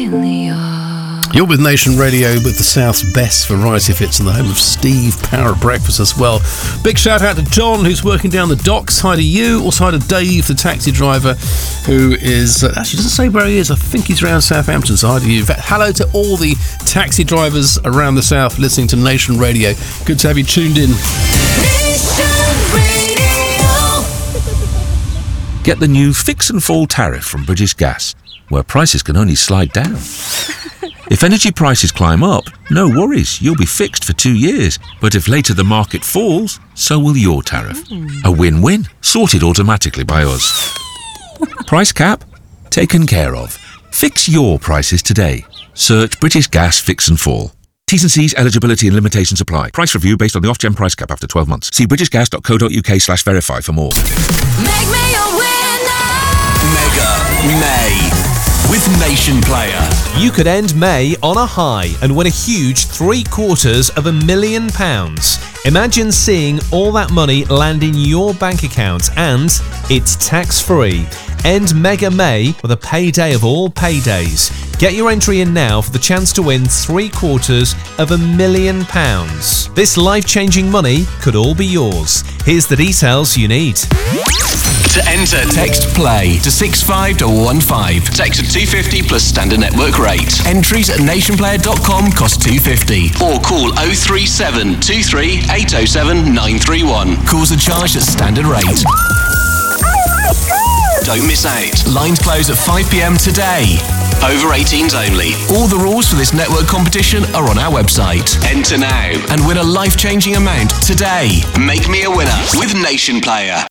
in the yard. You're with Nation Radio with the South's best variety of hits and the home of Steve Power at breakfast as well. Big shout out to John, who's working down the docks. Hi to you. Also hi to Dave, the taxi driver, who is actually doesn't say where he is. I think he's around Southampton. So hi to you. Hello to all the taxi drivers around the South listening to Nation Radio. Good to have you tuned in. Nation Radio. Get the new Fix and Fall tariff from British Gas, where prices can only slide down. If energy prices climb up, no worries, you'll be fixed for 2 years. But if later the market falls, so will your tariff. A win-win, sorted automatically by us. Price cap? Taken care of. Fix your prices today. Search British Gas Fix and Fall. T's and C's, eligibility and limitations apply. Price review based on the Ofgem price cap after 12 months. See britishgas.co.uk/verify for more. Make me a winner. Mega May with Nation Player. You could end May on a high and win a huge £750,000. Imagine seeing all that money land in your bank account, and it's tax-free. End Mega May with a payday of all paydays. Get your entry in now for the chance to win £750,000. This life-changing money could all be yours. Here's the details you need. To enter, text PLAY to 65215. Text at 250 plus standard network rate. Entries at nationplayer.com cost £250. Or call 037 23 807 931. Calls are charged at standard rate. Don't miss out. Lines close at 5 p.m. today. Over 18s only. All the rules for this network competition are on our website. Enter now and win a life-changing amount today. Make me a winner with Nation Player.